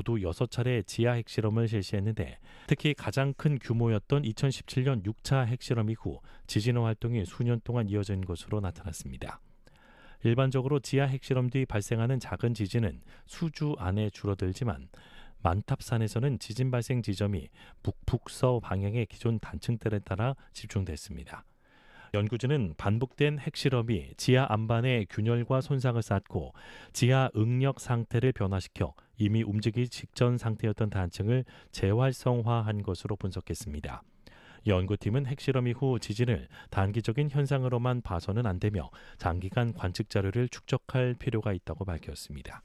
모두 6차례 지하 핵실험을 실시했는데 특히 가장 큰 규모였던 2017년 6차 핵실험 이후 지진호 활동이 수년 동안 이어진 것으로 나타났습니다. 일반적으로 지하 핵실험 뒤 발생하는 작은 지진은 수주 안에 줄어들지만 만탑산에서는 지진 발생 지점이 북북서 방향의 기존 단층들에 따라 집중됐습니다. 연구진은 반복된 핵실험이 지하 안반의 균열과 손상을 쌓고 지하 응력 상태를 변화시켜 이미 움직이기 직전 상태였던 단층을 재활성화한 것으로 분석했습니다. 연구팀은 핵실험 이후 지진을 단기적인 현상으로만 봐서는 안 되며 장기간 관측 자료를 축적할 필요가 있다고 밝혔습니다.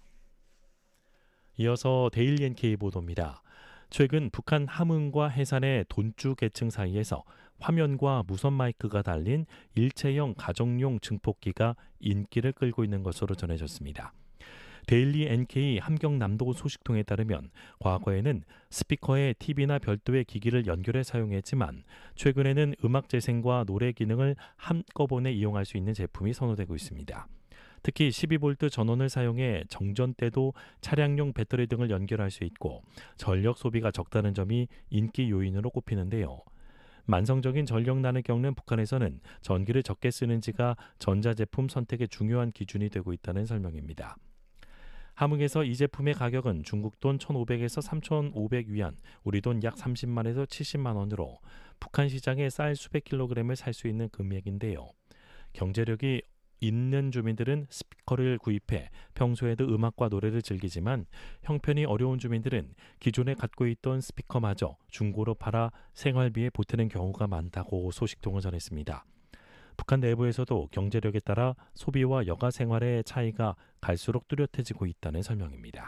이어서 데일리 NK 보도입니다. 최근 북한 함흥과 해산의 돈주 계층 사이에서 화면과 무선 마이크가 달린 일체형 가정용 증폭기가 인기를 끌고 있는 것으로 전해졌습니다. 데일리 NK 함경남도 소식통에 따르면 과거에는 스피커에 TV나 별도의 기기를 연결해 사용했지만 최근에는 음악 재생과 노래 기능을 한꺼번에 이용할 수 있는 제품이 선호되고 있습니다. 특히 12V 전원을 사용해 정전 때도 차량용 배터리 등을 연결할 수 있고 전력 소비가 적다는 점이 인기 요인으로 꼽히는데요. 만성적인 전력난을 겪는 북한에서는 전기를 적게 쓰는지가 전자제품 선택의 중요한 기준이 되고 있다는 설명입니다. 함흥에서 이 제품의 가격은 중국 돈 1,500에서 3,500위안, 우리 돈 약 30만에서 70만 원으로 북한 시장에 쌀 수백 킬로그램을 살 수 있는 금액인데요. 경제력이 있는 주민들은 스피커를 구입해 평소에도 음악과 노래를 즐기지만 형편이 어려운 주민들은 기존에 갖고 있던 스피커마저 중고로 팔아 생활비에 보태는 경우가 많다고 소식통은 전했습니다. 북한 내부에서도 경제력에 따라 소비와 여가 생활의 차이가 갈수록 뚜렷해지고 있다는 설명입니다.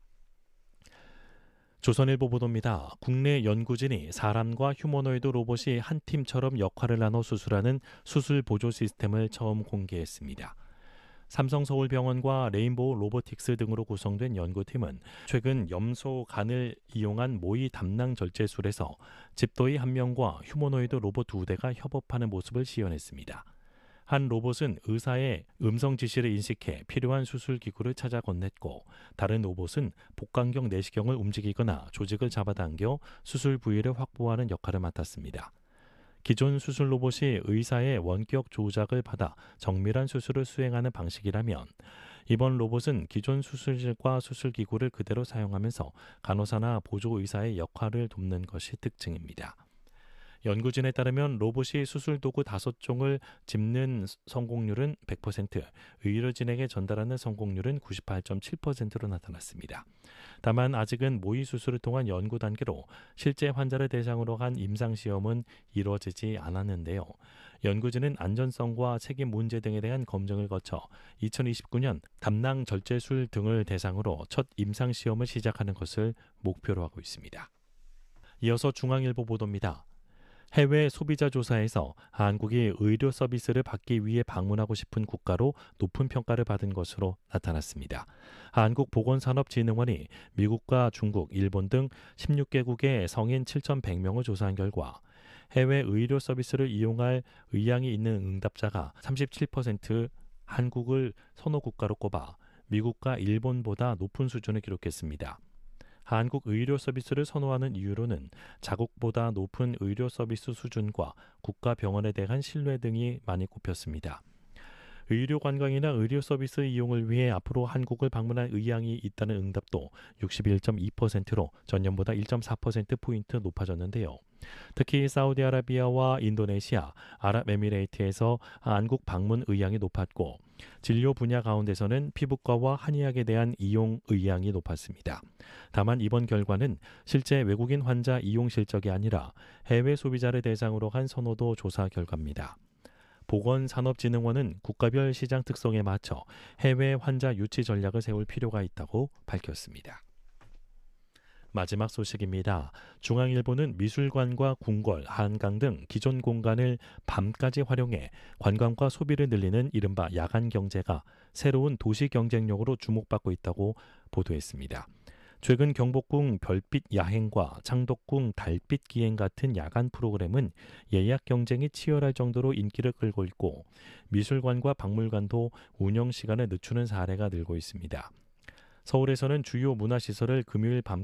조선일보 보도입니다. 국내 연구진이 사람과 휴머노이드 로봇이 한 팀처럼 역할을 나눠 수술하는 수술 보조 시스템을 처음 공개했습니다. 삼성서울병원과 레인보우 로보틱스 등으로 구성된 연구팀은 최근 염소 간을 이용한 모의 담낭 절제술에서 집도의 1명과 휴머노이드 로봇 2대가 협업하는 모습을 시연했습니다. 한 로봇은 의사의 음성 지시를 인식해 필요한 수술 기구를 찾아 건넸고 다른 로봇은 복강경 내시경을 움직이거나 조직을 잡아당겨 수술 부위를 확보하는 역할을 맡았습니다. 기존 수술 로봇이 의사의 원격 조작을 받아 정밀한 수술을 수행하는 방식이라면 이번 로봇은 기존 수술실과 수술기구를 그대로 사용하면서 간호사나 보조의사의 역할을 돕는 것이 특징입니다. 연구진에 따르면 로봇이 수술도구 5종을 짚는 성공률은 100%, 의료진에게 전달하는 성공률은 98.7%로 나타났습니다. 다만 아직은 모의 수술을 통한 연구 단계로 실제 환자를 대상으로 한 임상시험은 이루어지지 않았는데요. 연구진은 안전성과 책임 문제 등에 대한 검증을 거쳐 2029년 담낭 절제술 등을 대상으로 첫 임상시험을 시작하는 것을 목표로 하고 있습니다. 이어서 중앙일보 보도입니다. 해외 소비자 조사에서 한국이 의료 서비스를 받기 위해 방문하고 싶은 국가로 높은 평가를 받은 것으로 나타났습니다. 한국보건산업진흥원이 미국과 중국, 일본 등 16개국의 성인 7,100명을 조사한 결과 해외 의료 서비스를 이용할 의향이 있는 응답자가 37% 한국을 선호 국가로 꼽아 미국과 일본보다 높은 수준을 기록했습니다. 한국 의료 서비스를 선호하는 이유로는 자국보다 높은 의료 서비스 수준과 국가 병원에 대한 신뢰 등이 많이 꼽혔습니다. 의료 관광이나 의료 서비스 이용을 위해 앞으로 한국을 방문할 의향이 있다는 응답도 61.2%로 전년보다 1.4%포인트 높아졌는데요. 특히 사우디아라비아와 인도네시아, 아랍에미레이트에서 한국 방문 의향이 높았고 진료 분야 가운데서는 피부과와 한의학에 대한 이용 의향이 높았습니다. 다만 이번 결과는 실제 외국인 환자 이용 실적이 아니라 해외 소비자를 대상으로 한 선호도 조사 결과입니다. 보건산업진흥원은 국가별 시장 특성에 맞춰 해외 환자 유치 전략을 세울 필요가 있다고 밝혔습니다. 마지막 소식입니다. 중앙일보는 미술관과 궁궐, 한강 등 기존 공간을 밤까지 활용해 관광과 소비를 늘리는 이른바 야간 경제가 새로운 도시 경쟁력으로 주목받고 있다고 보도했습니다. 최근 경복궁 별빛 야행과 창덕궁 달빛 기행 같은 야간 프로그램은 예약 경쟁이 치열할 정도로 인기를 끌고 있고 미술관과 박물관도 운영 시간을 늦추는 사례가 늘고 있습니다. 서울에서는 주요 문화시설을 금요일 밤